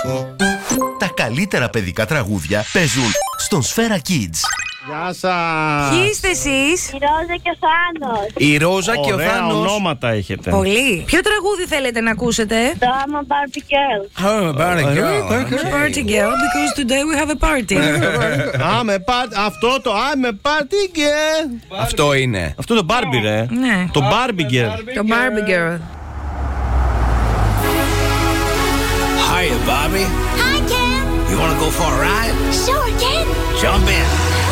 Τα καλύτερα παιδικά τραγούδια παίζουν στον Σφαίρα Kids. Γεια σας. Ποιοι είστε εσείς? Η Ρόζα και ο Θάνος. Η Ρόζα και ο Ωραία Θάνος. ονόματα έχετε. Πολύ. Ποιο τραγούδι θέλετε να ακούσετε? Το I'm a Barbie Girl. Oh, about a girl. Party girl, because today we have a party. Αυτό το I'm a party girl. Αυτό είναι. Αυτό το Barbie ρε. Ναι. Το Barbie girl. Το Barbie girl. Hiya, Bobby. Hi, Ken. You want to go for a ride? Sure, Ken. Jump in.